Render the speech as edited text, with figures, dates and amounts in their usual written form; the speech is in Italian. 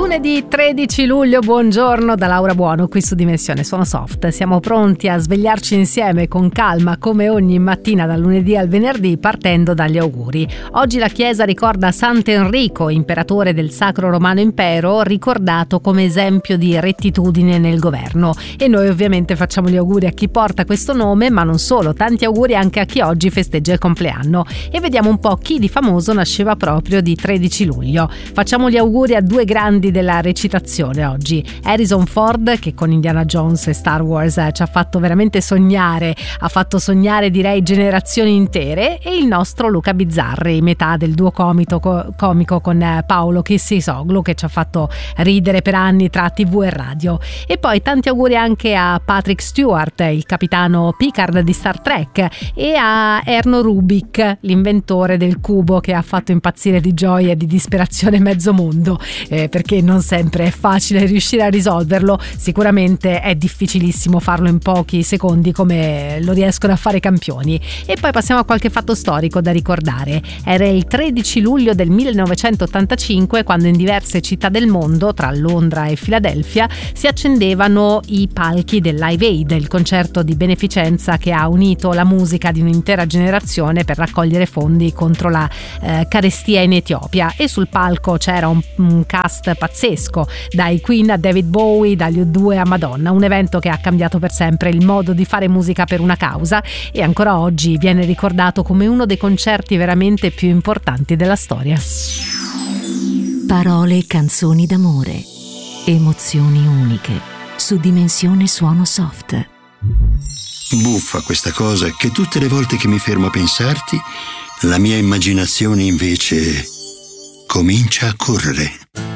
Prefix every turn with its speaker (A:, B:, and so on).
A: Lunedì 13 luglio, buongiorno da Laura Buono qui su Dimensione Suono Soft. Siamo pronti a svegliarci insieme con calma come ogni mattina dal lunedì al venerdì, partendo dagli auguri. Oggi la Chiesa ricorda Sant'Enrico, imperatore del Sacro Romano Impero, ricordato come esempio di rettitudine nel governo. E noi ovviamente facciamo gli auguri a chi porta questo nome, ma non solo, tanti auguri anche a chi oggi festeggia il compleanno. E vediamo un po' chi di famoso nasceva proprio di 13 luglio. Facciamo gli auguri a due grandi della recitazione oggi: Harrison Ford, che con Indiana Jones e Star Wars ci ha fatto veramente sognare, ha fatto sognare direi generazioni intere, e il nostro Luca Bizzarri, metà del duo comico con Paolo Kissisoglu, che ci ha fatto ridere per anni tra TV e radio. E poi tanti auguri anche a Patrick Stewart, il capitano Picard di Star Trek, e a Erno Rubik, l'inventore del cubo che ha fatto impazzire di gioia e di disperazione mezzo mondo, perché non sempre è facile riuscire a risolverlo. Sicuramente è difficilissimo farlo in pochi secondi come lo riescono a fare i campioni. E poi passiamo a qualche fatto storico da ricordare. Era il 13 luglio del 1985 quando in diverse città del mondo, tra Londra e Filadelfia, si accendevano i palchi del Live Aid, il concerto di beneficenza che ha unito la musica di un'intera generazione per raccogliere fondi contro la carestia in Etiopia. E sul palco c'era un cast pazzesco, dai Queen a David Bowie, dagli U2 a Madonna, un evento che ha cambiato per sempre il modo di fare musica per una causa, e ancora oggi viene ricordato come uno dei concerti veramente più importanti della storia.
B: Parole e canzoni d'amore, emozioni uniche, su Dimensione Suono Soft.
C: Buffa questa cosa, che tutte le volte che mi fermo a pensarti, la mia immaginazione invece comincia a correre.